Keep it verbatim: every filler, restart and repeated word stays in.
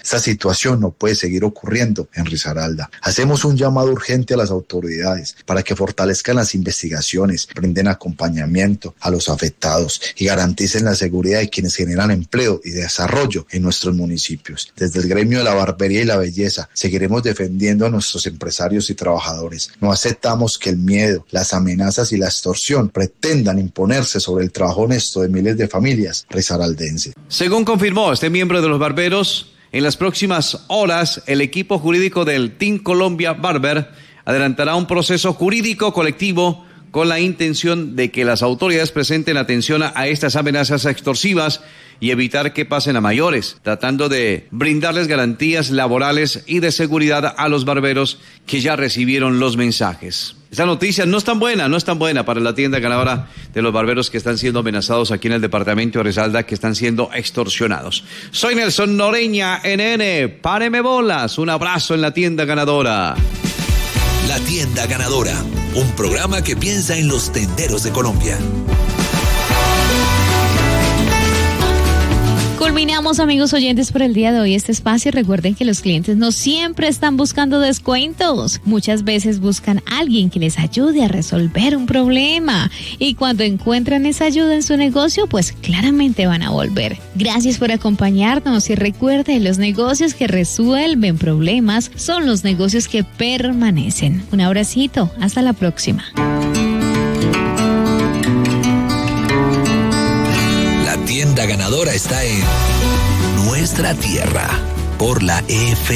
Esta situación no puede seguir ocurriendo en Risaralda. Hacemos un llamado urgente a las autoridades para que fortalezcan las investigaciones, brinden acompañamiento a los afectados y garanticen la seguridad de quienes generan empleo y desarrollo en nuestros municipios. Desde el gremio de la barbería y la belleza seguiremos defendiendo a nuestros empresarios y trabajadores. No aceptamos que el miedo, las amenazas y la extorsión pretendan imponerse sobre el trabajo honesto de miles de familias risaraldenses. Según confirmó este miembro de los barberos, en las próximas horas el equipo jurídico del Team Colombia Barber adelantará un proceso jurídico colectivo con la intención de que las autoridades presten atención a estas amenazas extorsivas y evitar que pasen a mayores, tratando de brindarles garantías laborales y de seguridad a los barberos que ya recibieron los mensajes. Esta noticia no es tan buena, no es tan buena para la tienda ganadora de los barberos que están siendo amenazados aquí en el departamento de Risaralda, que están siendo extorsionados. Soy Nelson Noreña, N N, páreme bolas, un abrazo en la tienda ganadora. La tienda ganadora, un programa que piensa en los tenderos de Colombia. Culminamos, amigos oyentes, por el día de hoy este espacio. Recuerden que los clientes no siempre están buscando descuentos. Muchas veces buscan a alguien que les ayude a resolver un problema. Y cuando encuentran esa ayuda en su negocio, pues claramente van a volver. Gracias por acompañarnos y recuerde, los negocios que resuelven problemas son los negocios que permanecen. Un abracito, hasta la próxima. La tienda ganadora está en Nuestra Tierra por la F